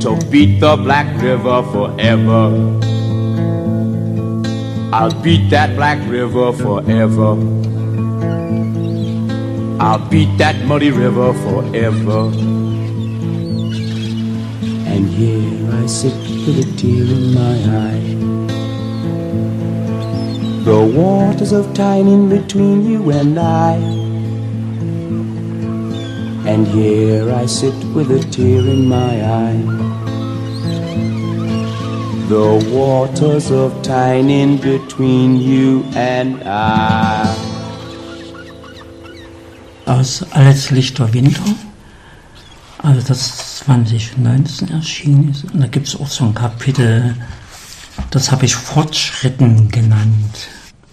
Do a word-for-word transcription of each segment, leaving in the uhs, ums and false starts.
to beat the Black River forever. I'll beat that Black River forever. I'll beat that muddy river forever. And here I sit with a tear in my eye. The waters of time in between you and I. And here I sit with a tear in my eye. The waters of time in between you and I. Aus Alles Lichter Winter, also das zwanzig neunzehn erschienen ist. Und da gibt es auch so ein Kapitel, das habe ich Fortschritten genannt.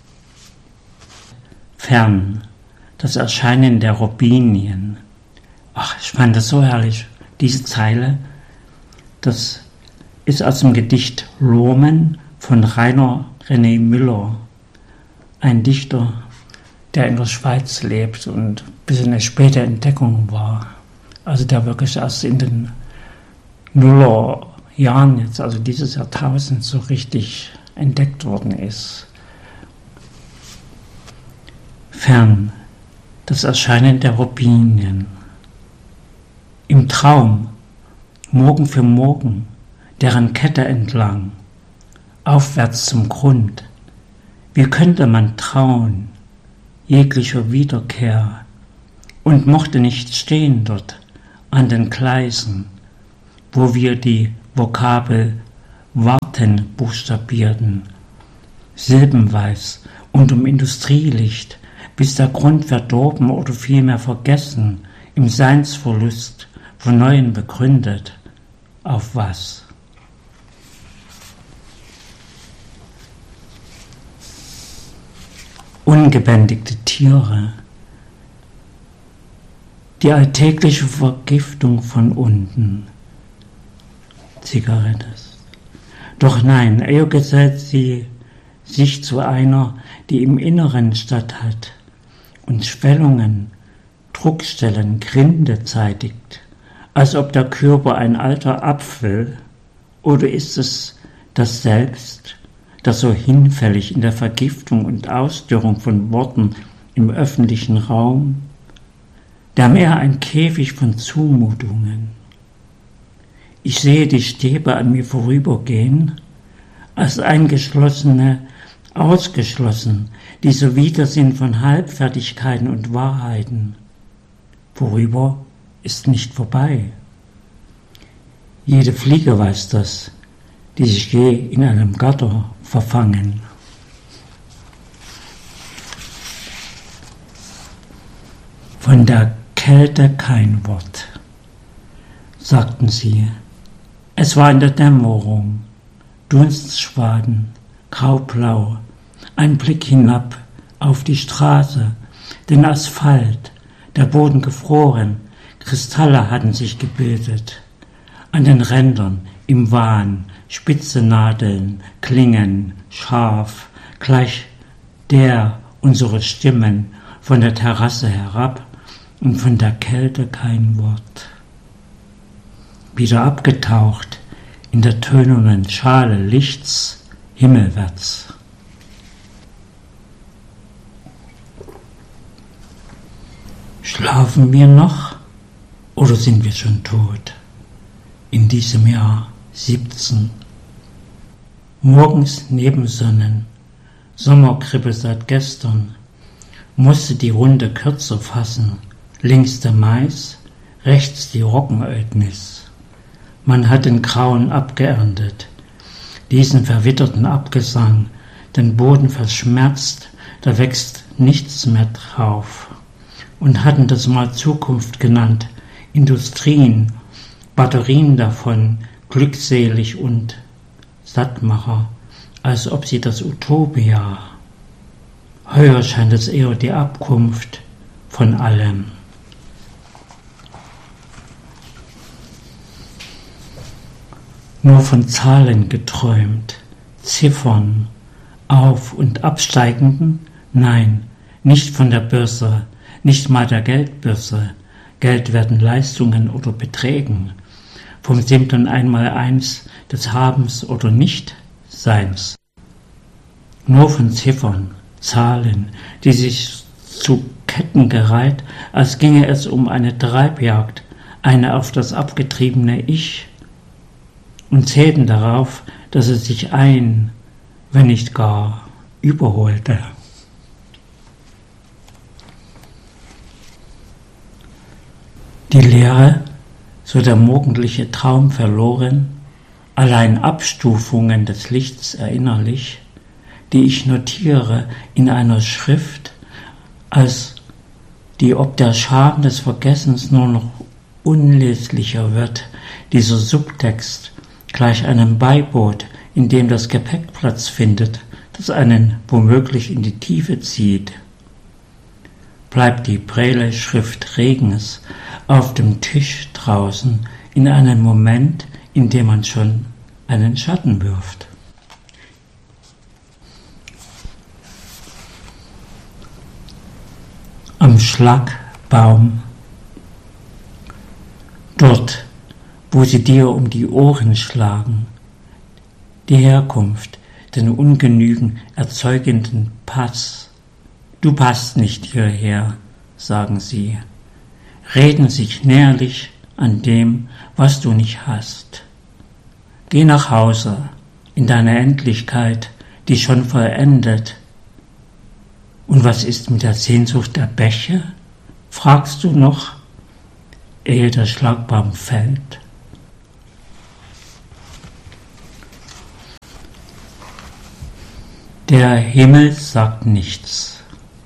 Fern, das Erscheinen der Robinien. Ach, ich fand das so herrlich. Diese Zeile, das ist aus dem Gedicht Lomen von Rainer René Müller, ein Dichter, der in der Schweiz lebt und bis in eine späte Entdeckung war. Also der wirklich erst in den Nullerjahren jetzt, also dieses Jahrtausend, so richtig entdeckt worden ist. Fern, das Erscheinen der Robinien. Im Traum, Morgen für Morgen, deren Kette entlang, aufwärts zum Grund. Wie könnte man trauen, jeglicher Wiederkehr, und mochte nicht stehen dort an den Gleisen, wo wir die Vokabel warten buchstabierten, silbenweis und um Industrielicht, bis der Grund verdorben oder vielmehr vergessen, im Seinsverlust von Neuem begründet. Auf was? Ungebändigte Tiere, die alltägliche Vergiftung von unten. Zigarette. Doch nein, eher gesellt sie sich zu einer, die im Inneren statt hat und Schwellungen, Druckstellen, Grinde zeitigt, als ob der Körper ein alter Apfel, oder ist es das Selbst, das so hinfällig in der Vergiftung und Ausdürrung von Worten im öffentlichen Raum, der mehr ein Käfig von Zumutungen. Ich sehe die Stäbe an mir vorübergehen, als Eingeschlossene ausgeschlossen, dieser Widersinn von Halbfertigkeiten und Wahrheiten. Vorüber ist nicht vorbei. Jede Fliege weiß das, die sich je in einem Gatter verfangen. Von der Kälte kein Wort, sagten sie. Es war in der Dämmerung, Dunstschwaden, graublau, ein Blick hinab auf die Straße, den Asphalt, der Boden gefroren, Kristalle hatten sich gebildet. An den Rändern, im Wahn, spitze Nadeln, Klingen, scharf, gleich der unsere Stimmen von der Terrasse herab und von der Kälte kein Wort. Wieder abgetaucht in der tönenden Schale Lichts himmelwärts. Schlafen wir noch oder sind wir schon tot? In diesem Jahr siebzehn. Morgens Nebensonnen, Sommerkrippe seit gestern, musste die Runde kürzer fassen, links der Mais, rechts die Roggenödnis. Man hat den Grauen abgeerntet, diesen verwitterten Abgesang, den Boden verschmerzt, da wächst nichts mehr drauf. Und hatten das mal Zukunft genannt, Industrien, Batterien davon, glückselig und Sattmacher, als ob sie das Utopia. Heuer scheint es eher die Abkunft von allem. Nur von Zahlen geträumt, Ziffern, auf- und absteigenden? Nein, nicht von der Börse, nicht mal der Geldbörse. Geld werden Leistungen oder Beträgen. vom simplen Einmaleins des Habens oder Nichtseins. Nur von Ziffern, Zahlen, die sich zu Ketten gereiht, als ginge es um eine Treibjagd, eine auf das abgetriebene Ich, und zählten darauf, dass es sich ein, wenn nicht gar, überholte. Die Lehre, so der morgendliche Traum verloren, allein Abstufungen des Lichts erinnerlich, die ich notiere in einer Schrift, als die ob der Scham des Vergessens nur noch unleslicher wird, dieser Subtext gleich einem Beiboot, in dem das Gepäck Platz findet, das einen womöglich in die Tiefe zieht. Bleibt die prelle Schrift Regens auf dem Tisch draußen in einem Moment, in dem man schon einen Schatten wirft. Am Schlagbaum, dort, wo sie dir um die Ohren schlagen, die Herkunft, den Ungenügen erzeugenden Pass. Du passt nicht hierher, sagen sie, reden sich näherlich an dem, was du nicht hast. Geh nach Hause, in deine Endlichkeit, die schon vollendet. Und was ist mit der Sehnsucht der Bäche? Fragst du noch, ehe der Schlagbaum fällt. Der Himmel sagt nichts.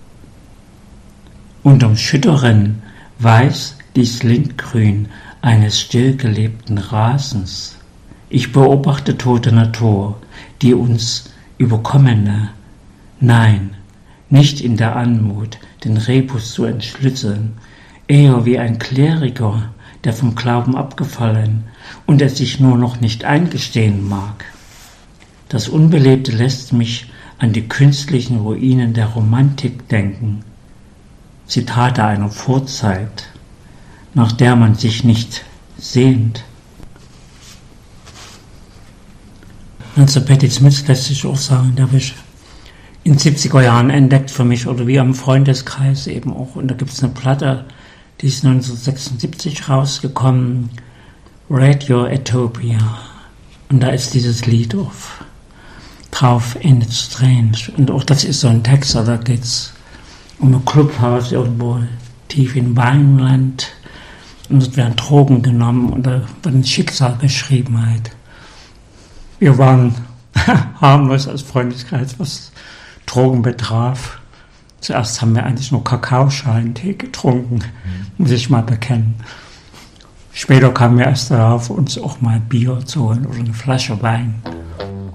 Unterm schütteren Weiß dies Lindgrün eines stillgelebten Rasens. Ich beobachte tote Natur, die uns überkommene, nein, nicht in der Anmut, den Rebus zu entschlüsseln, eher wie ein Kleriker, der vom Glauben abgefallen und es sich nur noch nicht eingestehen mag. Das Unbelebte lässt mich an die künstlichen Ruinen der Romantik denken, Zitate einer Vorzeit, nach der man sich nicht sehnt. Also Patti Smith lässt sich auch sagen, der habe ich in den siebziger Jahren entdeckt für mich oder wie am Freundeskreis eben auch. Und da gibt es eine Platte, die ist neunzehnhundertsechsundsiebzig rausgekommen, Radio Utopia. Und da ist dieses Lied auf, drauf, Ain't It Strange. Und auch das ist so ein Text, da geht es um ein Clubhaus irgendwo tief in Weinland. Und dort werden Drogen genommen und da wird ein Schicksal beschrieben halt. Wir waren harmlos als Freundeskreis, was Drogen betraf. Zuerst haben wir eigentlich nur Kakaoschalen-Tee getrunken, mhm. muss ich mal bekennen. Später kamen wir erst darauf, uns auch mal Bier zu holen oder eine Flasche Wein.